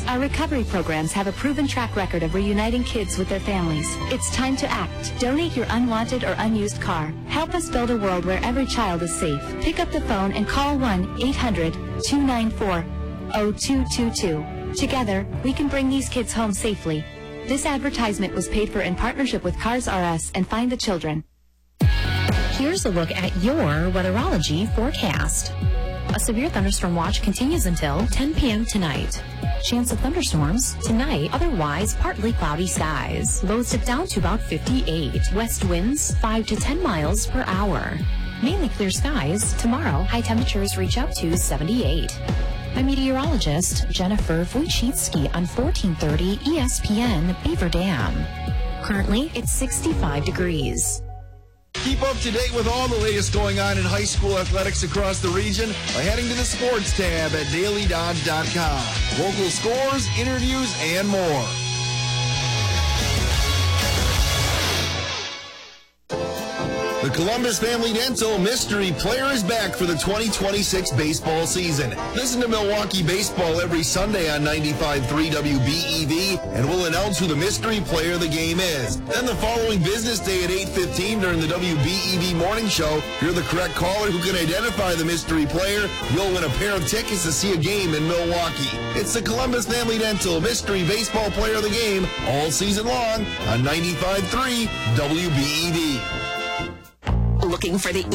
Our recovery programs have a proven track record of reuniting kids with their families. It's time to act. Donate your unwanted or unused car. Help us build a world where every child is safe. Pick up the phone and call 1-800-294-0222. Together, we can bring these kids home safely. This advertisement was paid for in partnership with Cars R Us and Find the Children. Here's a look at your weatherology forecast. A severe thunderstorm watch continues until 10 p.m. tonight. Chance of thunderstorms tonight, otherwise partly cloudy skies. Lows dip down to about 58. West winds 5 to 10 miles per hour. Mainly clear skies tomorrow. High temperatures reach up to 78. I'm meteorologist Jennifer Wojcicki on 1430 ESPN Beaver Dam. Currently, it's 65 degrees. Keep up to date with all the latest going on in high school athletics across the region by heading to the sports tab at dailydodge.com. Local scores, interviews, and more. The Columbus Family Dental Mystery Player is back for the 2026 baseball season. Listen to Milwaukee baseball every Sunday on 95.3 WBEV, and we'll announce who the mystery player of the game is. Then the following business day at 8:15 during the WBEV morning show, if you're the correct caller who can identify the mystery player, you'll win a pair of tickets to see a game in Milwaukee. It's the Columbus Family Dental Mystery Baseball Player of the game all season long on 95.3 WBEV. Looking for the